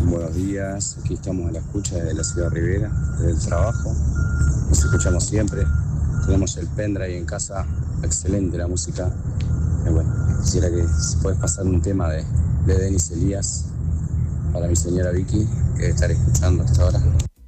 Buenos días, aquí estamos en la escucha de la ciudad de Rivera, desde el trabajo. Nos escuchamos siempre. Tenemos el pendrive en casa, excelente la música. Bueno, quisiera que si puedes pasar un tema de Denis Elías para mi señora Vicky, que debe estar escuchando hasta ahora.